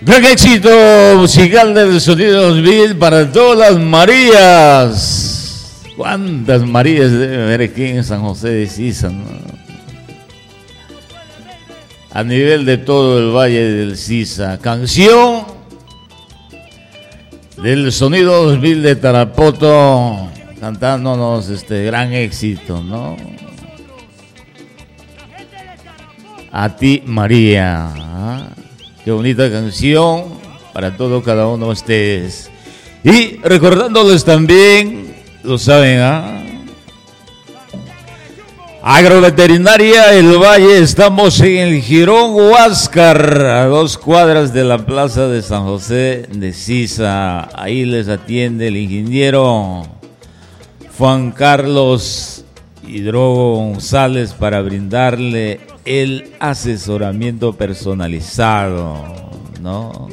Gran éxito musical del Sonido 2000 para todas las Marías. ¿Cuántas Marías debe haber aquí en San José de Sisa, ¿no? A nivel de todo el Valle del Sisa. Canción del Sonido 2000 de Tarapoto, cantándonos este gran éxito, ¿no? A ti, María. Qué bonita canción para todo cada uno de ustedes. Y recordándoles también, lo saben, Agroveterinaria El Valle, estamos en el Jirón Huáscar, a 2 cuadras de la plaza de San José de Sisa. Ahí les atiende el ingeniero Juan Carlos Hidrogo González para brindarle el asesoramiento personalizado, ¿no?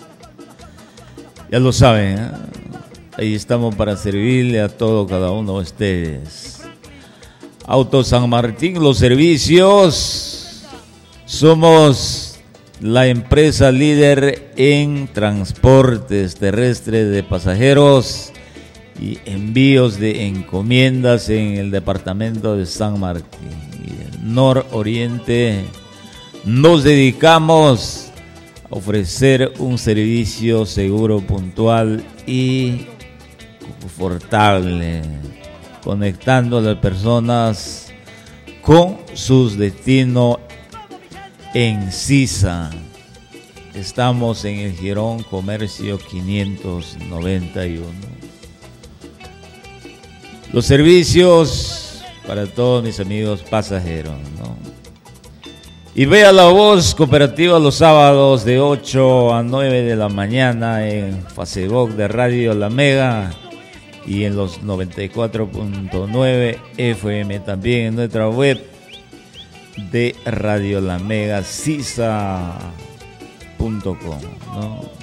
Ya lo saben, ¿eh? Ahí estamos para servirle a todo cada uno de ustedes. Auto San Martín, los servicios. Somos la empresa líder en transportes terrestres de pasajeros y envíos de encomiendas en el departamento de San Martín y el nororiente. Nos dedicamos a ofrecer un servicio seguro, puntual y confortable, conectando a las personas con sus destinos en Sisa. Estamos en el Jirón Comercio 591. Los servicios para todos mis amigos pasajeros, ¿no? Y vea La Voz Cooperativa los sábados de 8 a 9 de la mañana en Facebook de Radio La Mega y en los 94.9 FM, también en nuestra web de Radio La Mega, sisa.com, ¿no?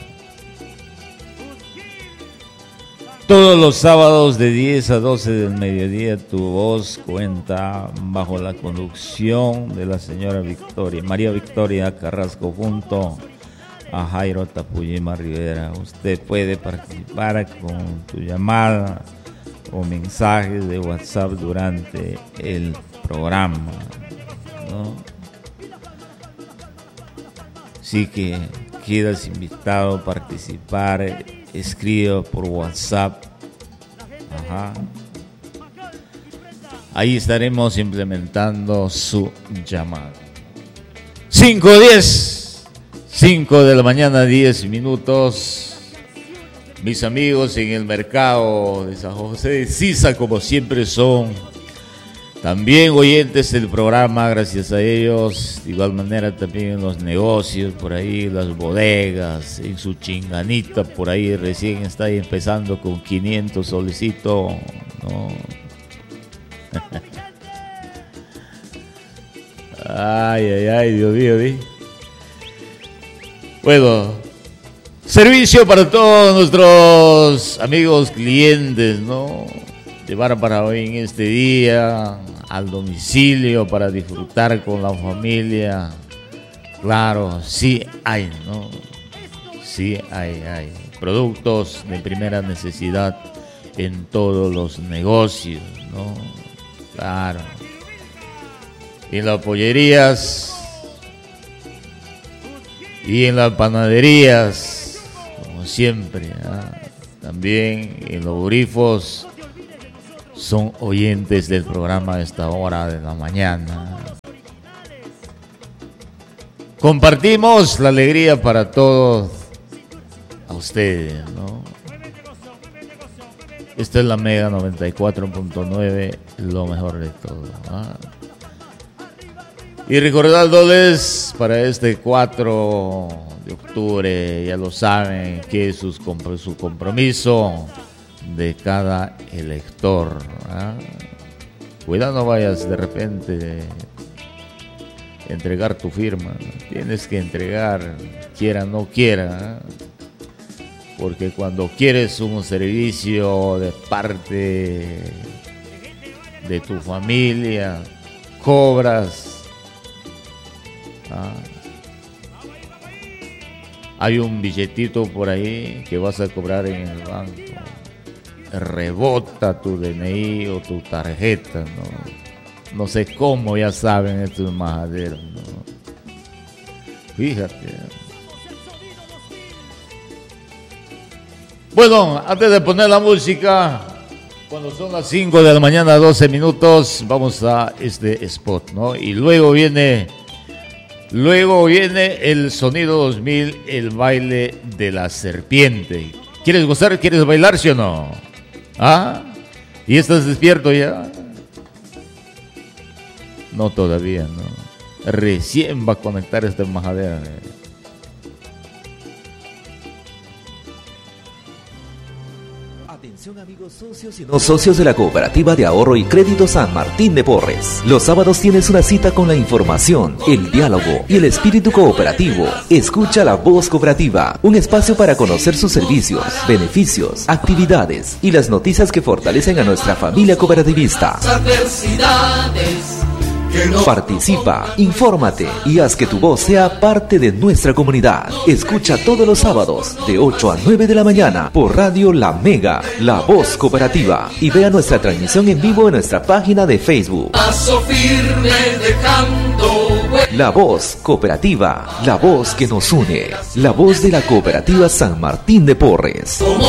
Todos los sábados de 10 a 12 del mediodía, Tu Voz cuenta bajo la conducción de la señora María Victoria Carrasco, junto a Jairo Tapuyima Rivera. Usted puede participar con tu llamada o mensajes de WhatsApp durante el programa, ¿no? Así que quedas invitado a participar. Escriba por WhatsApp. Ahí estaremos implementando su llamada. 5:10, 5 de la mañana, 10 minutos. Mis amigos en el mercado de San José de Sisa, como siempre, son también oyentes del programa, gracias a ellos. De igual manera también en los negocios, por ahí, las bodegas, en su chinganita, por ahí recién está empezando con 500 solicito, ¿no? Ay, Dios mío, ¿sí? Bueno, servicio para todos nuestros amigos clientes, ¿no? Llevar para hoy en este día al domicilio para disfrutar con la familia. Claro, sí hay, ¿no? Sí hay productos de primera necesidad en todos los negocios, ¿no? Claro. Y en las pollerías y en las panaderías, como siempre, ¿eh? También en los grifos. Son oyentes del programa a esta hora de la mañana. Compartimos la alegría para todos a ustedes, ¿no? Esta es la Mega 94.9, lo mejor de todo, ¿no? Y recordándoles para este 4 de octubre, ya lo saben, que es su compromiso de cada elector, ¿eh? Cuidado, no vayas de repente a entregar tu firma. Tienes que entregar, quiera o no quiera, ¿eh? Porque cuando quieres un servicio de parte de tu familia, cobras, ¿ah? hay un billetito por ahí que vas a cobrar en el banco. Rebota tu DNI o tu tarjeta, ¿no? No sé cómo ya saben estos majaderos, ¿no? Fíjate. Bueno, antes de poner la música, cuando son las 5 de la mañana, 12 minutos, vamos a este spot, ¿no? Y luego viene el Sonido 2000, el baile de la serpiente. ¿Quieres gozar? ¿Quieres bailar, sí o no? ¿Ah? ¿Y estás despierto ya? No, todavía no. Recién va a conectar esta majadera. Atención amigos socios y no socios de la Cooperativa de Ahorro y Crédito San Martín de Porres. Los sábados tienes una cita con la información, el diálogo y el espíritu cooperativo. Escucha La Voz Cooperativa, un espacio para conocer sus servicios, beneficios, actividades y las noticias que fortalecen a nuestra familia cooperativista. Participa, infórmate y haz que tu voz sea parte de nuestra comunidad. Escucha todos los sábados de 8 a 9 de la mañana por Radio La Mega, La Voz Cooperativa, y vea nuestra transmisión en vivo en nuestra página de Facebook. La Voz Cooperativa, la voz que nos une, la voz de la Cooperativa San Martín de Porres.